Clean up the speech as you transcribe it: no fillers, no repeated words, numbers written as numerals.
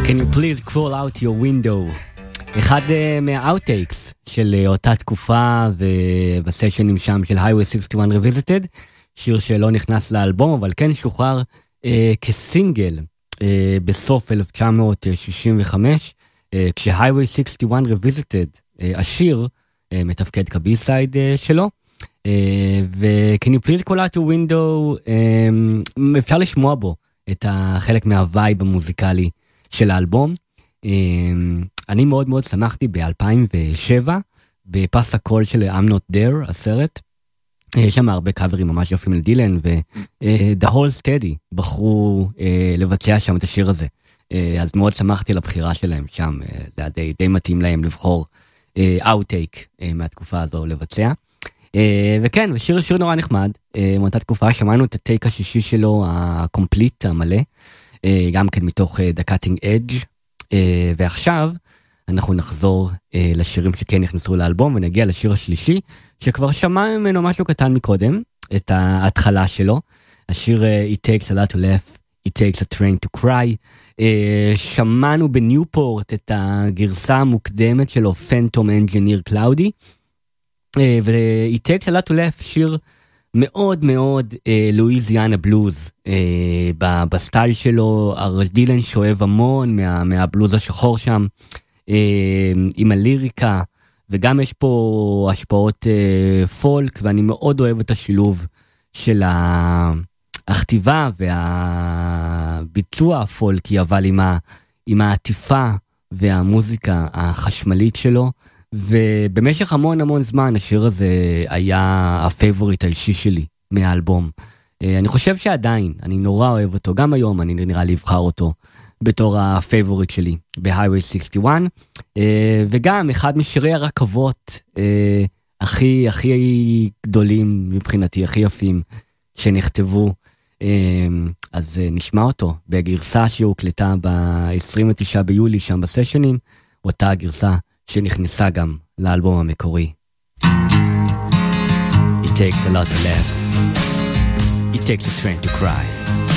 Can you please crawl out your window? אחד מהאוטטייקס של אותה תקופה ובסשנים שם של Highway 61 Revisited, שיר שלא נכנס לאלבום, אבל כן שוחרר כסינגל בסוף 1965, כש-Highway 61 Revisited, השיר מתפקד כבי-סייד שלו, ו-Can you please call out your window, אפשר לשמוע בו את החלק מהווייב המוזיקלי של האלבום. אני מאוד מאוד שמחתי ב-2007 בפס הקול של I'm Not There, הסרט. יש שם הרבה קאברים ממש יופים לדילן, ו-The Whole Steady בחרו לבצע שם את השיר הזה. אז מאוד שמחתי לבחירה שלהם שם, זה היה די מתאים להם לבחור אאוטטייק מהתקופה הזו לבצע. וכן, שיר נורא נחמד, מאותה תקופה שמענו את הטייק השישי שלו, הקומפליט, המלא, גם כן מתוך The Cutting Edge, ועכשיו אנחנו נחזור לשירים שכן נכנסו לאלבום, ונגיע לשיר השלישי, שכבר שמע ממנו משהו קטן מקודם, את ההתחלה שלו, השיר It Takes a Lot to Laugh, It Takes a Train to Cry, שמענו בניופורט את הגרסה המוקדמת שלו, Phantom Engineer Cloudy, ו-It Takes a Lot to Laugh, שיר מאוד מאוד לואיזיאנה בלוז, בסטייל שלו, דילן שואב המון מהבלוז השחור שם, עם הליריקה, וגם יש פה השפעות פולק, ואני מאוד אוהב את השילוב של הכתיבה והביצוע הפולקי, אבל עם העטיפה והמוזיקה החשמלית שלו, ובמשך המון זמן השיר הזה היה הפייבוריט האישי שלי מהאלבום. אני חושב שעדיין, אני נורא אוהב אותו, גם היום אני נראה לי אבחר אותו בתור הפייבוריט שלי ב-Highway 61, וגם אחד משירי הרכבות הכי גדולים מבחינתי, הכי יפים שנכתבו, אז נשמע אותו בגרסה שהוקלטה ב-29 ביולי שם בסשנים, אותה הגרסה שנכנסה גם לאלבום המקורי. It takes a lot to laugh. It takes a train to cry.